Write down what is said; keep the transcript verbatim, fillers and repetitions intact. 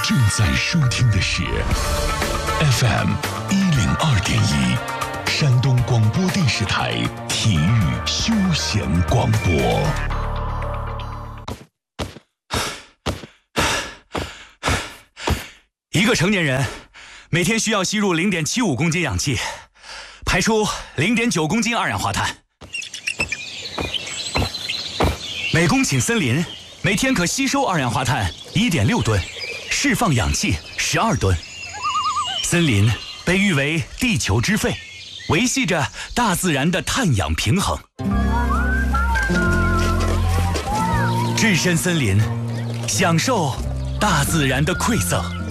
正在收听的是 F M 一零二点一，山东广播电视台体育休闲广播。 一个成年人每天需要吸入零点七五公斤氧气，排出零点九公斤二氧化碳。每公顷森林每天可吸收二氧化碳一点六吨，释放氧气十二吨。森林被誉为地球之肺，维系着大自然的碳氧平衡。置身森林，享受大自然的馈赠。